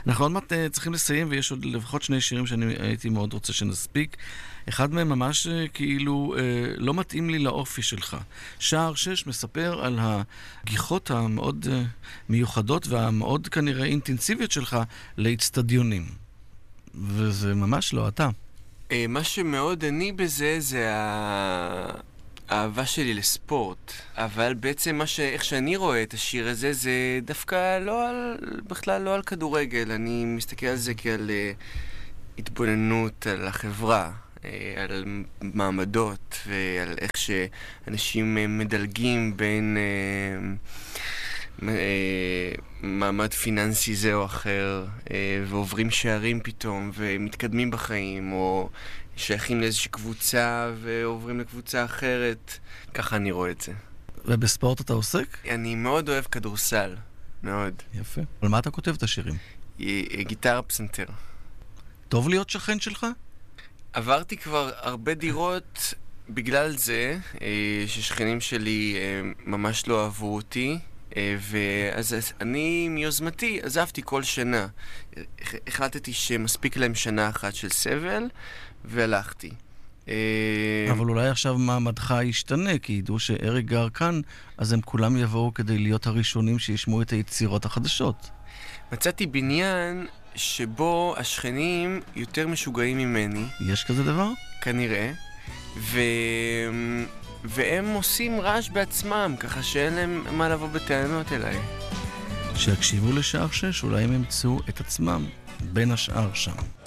אנחנו עוד מעט צריכים לסיים, ויש עוד לפחות שני שירים שאני הייתי מאוד רוצה שנספיק. אחד מהם ממש כאילו לא מתאים לי לאופי שלך. שער 6 מספר על הגיחות המאוד מיוחדות והמאוד כנראה אינטנסיביות שלך לאצטדיונים. וזה ממש לא אתה. מה שמאוד אני בזה זה האהבה שלי לספורט, אבל בעצם איך שאני רואה את השיר הזה זה דווקא בכלל לא על כדורגל. אני מסתכל על זה כעל התבוננות על החברה, על מעמדות ועל איך שאנשים מדלגים בין מעמד פיננסי זה או אחר, ועוברים שערים פתאום ומתקדמים בחיים, או שייכים לאיזושהי קבוצה ועוברים לקבוצה אחרת. ככה אני רואה את זה. ובספורט אתה עוסק? אני מאוד אוהב כדורסל, מאוד. יפה. על מה אתה כותב את השירים? גיטרה, פסנתר. טוב להיות שכן שלך? עברתי כבר הרבה דירות בגלל זה, ששכנים שלי ממש לא אהבו אותי, ואז אני מיוזמתי עזבתי כל שנה. החלטתי שמספיק להם שנה אחת של סבל, והלכתי. אבל אולי עכשיו מעמדך ישתנה, כי ידעו שאריק גר כאן, אז הם כולם יבואו כדי להיות הראשונים שישמעו את היצירות החדשות. מצאתי בניין שבו השכנים יותר משוגעים ממני. יש כזה דבר? כנראה. והם עושים רעש בעצמם, ככה שאין להם מה לבוא בטענות אליי. שיקשיבו לשער 6, אולי הם ימצאו את עצמם בין השאר שם.